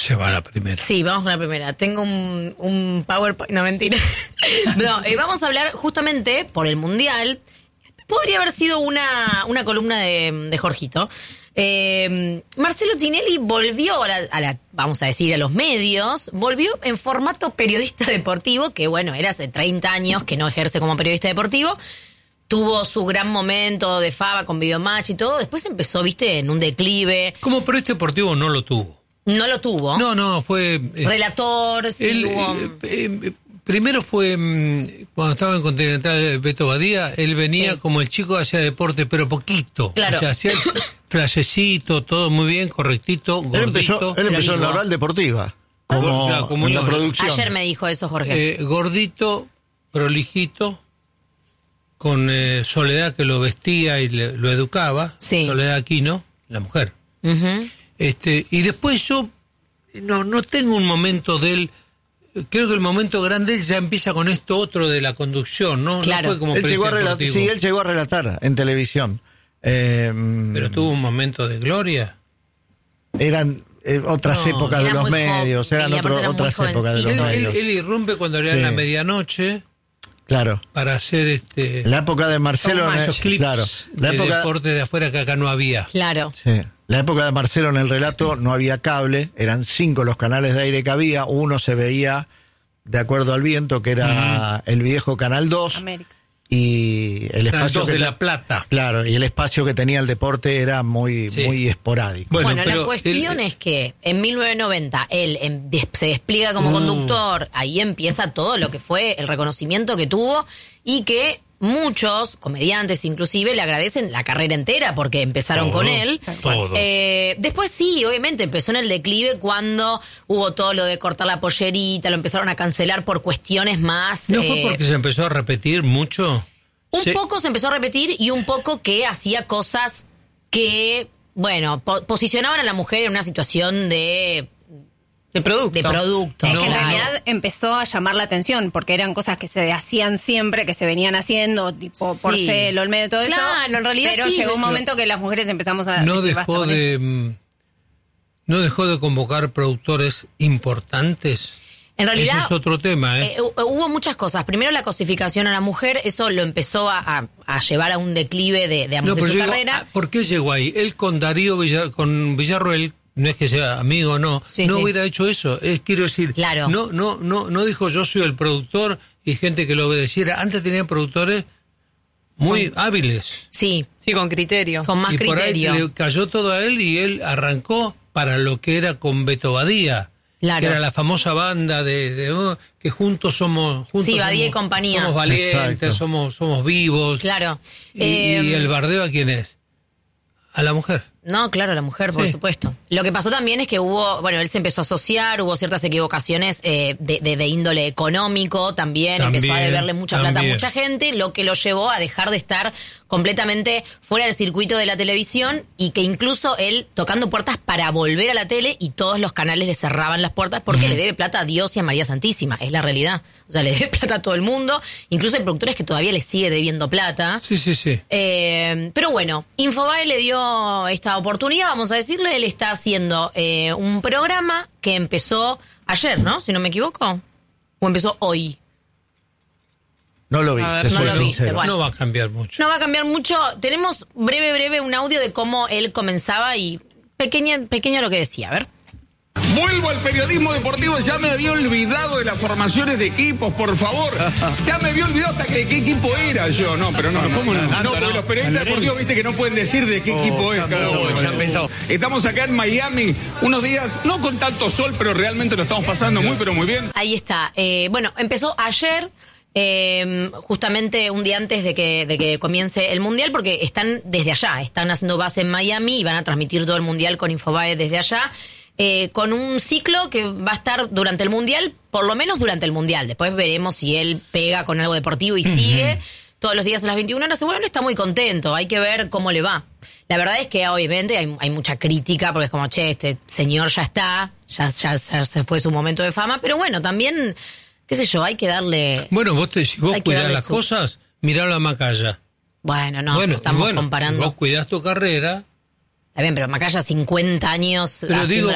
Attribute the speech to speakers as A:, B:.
A: Se va a la primera.
B: Sí, vamos con la primera. Tengo un PowerPoint, no, mentira. No, vamos a hablar justamente por el Mundial. Podría haber sido una columna de Jorgito. Marcelo Tinelli volvió vamos a decir, a los medios, volvió en formato periodista deportivo, que bueno, era hace 30 años que no ejerce como periodista deportivo. Tuvo su gran momento de fama con Videomatch y todo. Después empezó, viste, en un declive.
A: Como periodista deportivo no lo tuvo.
B: No lo tuvo.
A: No, fue...
B: relator, sí,
A: primero fue, cuando estaba en Continental Beto Badía, él venía como el chico que hacía deporte, pero poquito.
B: Claro.
A: O sea, hacía el flashecito, todo muy bien, correctito, gordito.
C: Él empezó en la Oral Deportiva, como en la producción.
B: Ayer me dijo eso, Jorge.
A: Gordito, prolijito, con Soledad que lo vestía y lo educaba.
B: Sí.
A: Soledad Aquino, la mujer.
B: Uh-huh.
A: Y después yo no tengo un momento de él. Creo que el momento grande él ya empieza con esto otro de la conducción, ¿no?
B: Claro.
A: No fue como
C: Él llegó a relatar en televisión.
A: Pero tuvo un momento de gloria.
C: Eran otras épocas de los medios, eran otras épocas de los medios.
A: Él irrumpe cuando era en la medianoche.
C: Claro.
A: Para hacer
C: la época de Marcelo
A: esos clips,
C: claro, la
A: de
C: época
A: deporte de afuera que acá no había.
B: Claro.
C: Sí. La época de Marcelo en el relato no había cable, eran 5 los canales de aire que había, uno se veía de acuerdo al viento, que era el viejo Canal 2.
D: América.
A: Y el espacio de La Plata.
C: Claro, y el espacio que tenía el deporte era muy esporádico.
B: Bueno, la cuestión es que en 1990 él se despliega como conductor, ahí empieza todo lo que fue el reconocimiento que tuvo y que muchos comediantes inclusive le agradecen la carrera entera porque empezaron con él.
A: Todo.
B: Después sí, obviamente empezó en el declive cuando hubo todo lo de cortar la pollerita, lo empezaron a cancelar por cuestiones más...
A: ¿No fue porque se empezó a repetir mucho?
B: Un poco se empezó a repetir y un poco que hacía cosas que, bueno, posicionaban a la mujer en una situación de producto.
D: Es que en realidad empezó a llamar la atención porque eran cosas que se hacían siempre, que se venían haciendo, tipo Porcel, Olmedo, todo eso.
B: Claro, en realidad
D: pero llegó un momento que las mujeres empezamos a
A: no dejó de convocar productores importantes.
B: En realidad,
A: ese es otro tema,
B: hubo muchas cosas. Primero, la cosificación a la mujer, eso lo empezó a llevar a un declive de su carrera.
A: ¿Por qué llegó ahí? Él con con Villarroel, no es que sea amigo, no hubiera hecho eso. Quiero decir,
B: claro.
A: no dijo yo soy el productor y gente que lo obedeciera. Antes tenían productores muy hábiles.
B: Sí,
E: con criterio.
B: Con más criterio.
A: Por ahí le cayó todo a él y él arrancó para lo que era con Beto Badía.
B: Claro.
A: Que era la famosa banda que juntos somos...
B: Badía y compañía.
A: Somos valientes, somos vivos.
B: Claro.
A: ¿Y el bardeo a quién es? A la mujer.
B: No, claro, la mujer, por supuesto. Lo que pasó también es que él se empezó a asociar, hubo ciertas equivocaciones de índole económico, también empezó a deberle mucha plata a mucha gente, lo que lo llevó a dejar de estar completamente fuera del circuito de la televisión y que incluso él tocando puertas para volver a la tele y todos los canales le cerraban las puertas porque le debe plata a Dios y a María Santísima, es la realidad. O sea, le debe plata a todo el mundo, incluso hay productores que todavía le sigue debiendo plata.
A: Sí.
B: Pero bueno, Infobae le dio esta oportunidad, vamos a decirle, él está haciendo un programa que empezó ayer, ¿no? Si no me equivoco. ¿O empezó hoy?
C: No lo vi.
B: No lo viste. Bueno,
A: no va a cambiar mucho.
B: No va a cambiar mucho. Tenemos breve un audio de cómo él comenzaba y pequeño lo que decía. A ver.
F: Vuelvo al periodismo deportivo, ya me había olvidado de las formaciones de equipos, por favor. Ya me había olvidado hasta de qué equipo era yo. No, pero no. ¿Cómo no? Porque los periodistas deportivos, viste que no pueden decir de qué equipo es cada uno. Ya empezó. Estamos acá en Miami, unos días, no con tanto sol, pero realmente lo estamos pasando pero muy bien.
B: Ahí está. Bueno, empezó ayer. Justamente un día antes de que comience el Mundial, porque están desde allá, están haciendo base en Miami y van a transmitir todo el Mundial con Infobae desde allá, con un ciclo que va a estar durante el Mundial, por lo menos durante el Mundial. Después veremos si él pega con algo deportivo y sigue todos los días a las 21 horas. Bueno, él está muy contento, hay que ver cómo le va. La verdad es que obviamente hay mucha crítica, porque es como, este señor ya está, ya se fue su momento de fama, pero bueno, también... qué sé yo, hay que darle...
A: Bueno, si vos cuidás las cosas, mirá la Macaya.
B: Bueno, estamos comparando.
A: Si vos cuidás tu carrera...
B: Está bien, pero Macaya 50 años
A: pero
B: haciendo